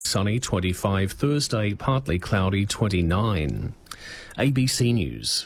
sunny 25, Thursday partly cloudy 29. ABC News.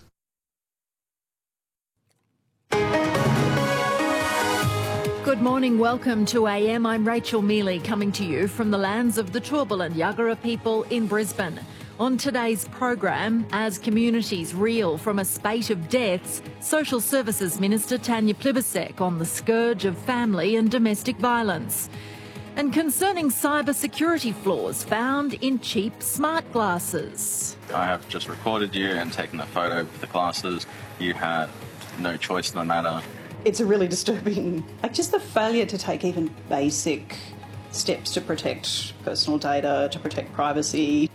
Good morning, welcome to AM. I'm Rachel Mealy coming to you from the lands of the Turrbal and Yagara people in Brisbane. On today's program, as communities reel from a spate of deaths, Social Services Minister Tanya Plibersek on the scourge of family and domestic violence. And concerning cyber security flaws found in cheap smart glasses. I have just recorded you and taken a photo with the glasses. You had no choice in the matter. It's a really disturbing, just the failure to take even basic steps to protect personal data, to protect privacy.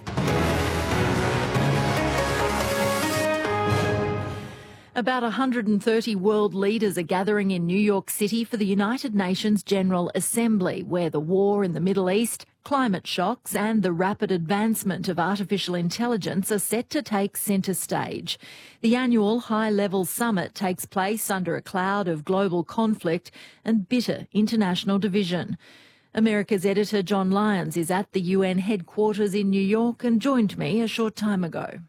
About 130 world leaders are gathering in New York City for the United Nations General Assembly, where the war in the Middle East, climate shocks and the rapid advancement of artificial intelligence are set to take centre stage. The annual high-level summit takes place under a cloud of global conflict and bitter international division. America's editor John Lyons is at the UN headquarters in New York and joined me a short time ago.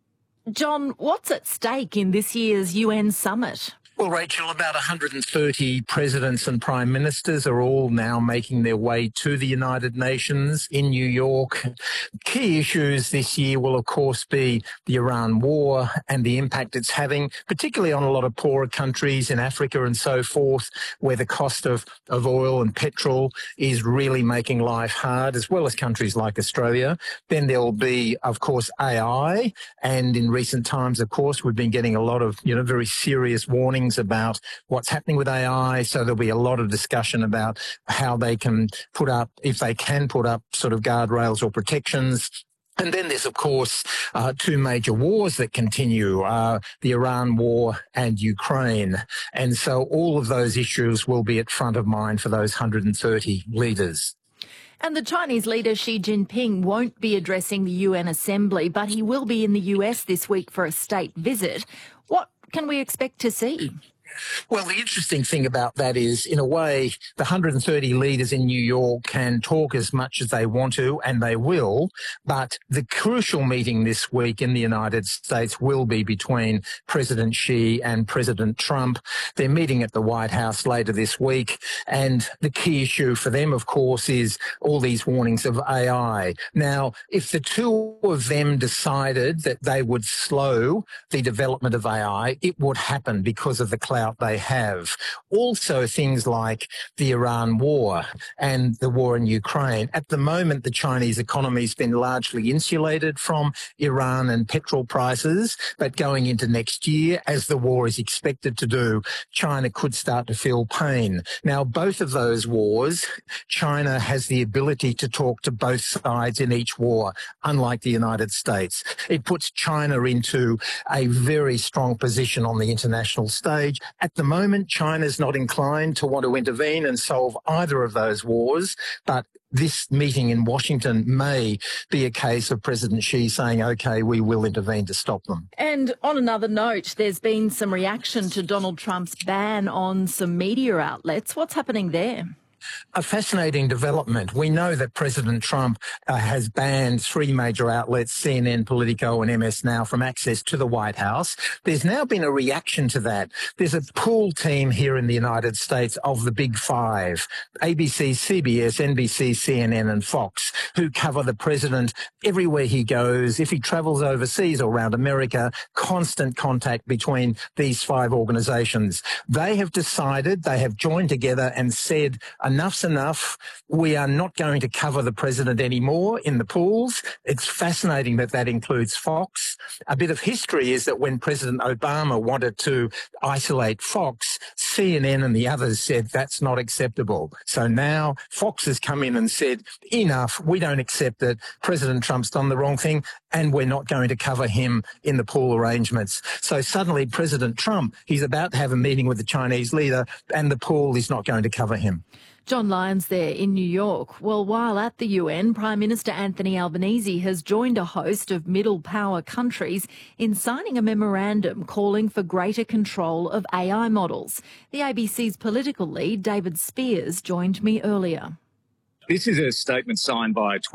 John, what's at stake in this year's UN summit? Well, Rachel, about 130 presidents and prime ministers are all now making their way to the United Nations in New York. Key issues this year will, of course, be the Iran war and the impact it's having, particularly on a lot of poorer countries in Africa and so forth, where the cost of oil and petrol is really making life hard, as well as countries like Australia. Then there will be, of course, AI. And in recent times, of course, we've been getting a lot of, very serious warnings about what's happening with AI. So there'll be a lot of discussion about how they can put up, if they can put up sort of guardrails or protections. And then there's, of course, two major wars that continue, the Iran war and Ukraine. And so all of those issues will be at front of mind for those 130 leaders. And the Chinese leader Xi Jinping won't be addressing the UN Assembly, but he will be in the US this week for a state visit. What can we expect to see? Well, the interesting thing about that is, in a way, the 130 leaders in New York can talk as much as they want to, and they will, but the crucial meeting this week in the United States will be between President Xi and President Trump. They're meeting at the White House later this week, and the key issue for them, of course, is all these warnings of AI. Now, if the two of them decided that they would slow the development of AI, it would happen because of the clout they have. Also, things like the Iran war and the war in Ukraine. At the moment, the Chinese economy has been largely insulated from Iran and petrol prices, but going into next year, as the war is expected to do, China could start to feel pain. Now, both of those wars, China has the ability to talk to both sides in each war, unlike the United States. It puts China into a very strong position on the international stage. At the moment, China's not inclined to want to intervene and solve either of those wars, but this meeting in Washington may be a case of President Xi saying, OK, we will intervene to stop them. And on another note, there's been some reaction to Donald Trump's ban on some media outlets. What's happening there? A fascinating development. We know that President Trump has banned three major outlets, CNN, Politico and MS Now, from access to the White House. There's now been a reaction to that. There's a pool team here in the United States of the big five, ABC, CBS, NBC, CNN and Fox, who cover the president everywhere he goes. If he travels overseas or around America, constant contact between these five organizations. They have decided, they have joined together and said, enough's enough. We are not going to cover the president anymore in the pools. It's fascinating that that includes Fox. A bit of history is that when President Obama wanted to isolate Fox, CNN and the others said that's not acceptable. So now Fox has come in and said, enough, we don't accept it. President Trump's done the wrong thing and we're not going to cover him in the pool arrangements. So suddenly President Trump, he's about to have a meeting with the Chinese leader and the pool is not going to cover him. John Lyons there in New York. Well, while at the UN, Prime Minister Anthony Albanese has joined a host of middle power countries in signing a memorandum calling for greater control of AI models. The ABC's political lead, David Spears, joined me earlier. This is a statement signed by